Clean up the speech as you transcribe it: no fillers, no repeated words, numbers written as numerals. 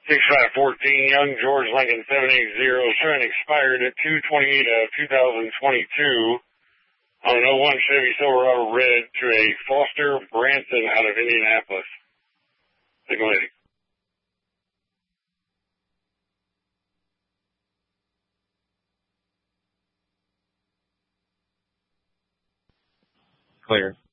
6514 Young George Lincoln 780, showing expired at 2/28 of 2022 on an 01 Chevy Silverado Red to a Foster Branson out of Indianapolis. Signal lady. Clear.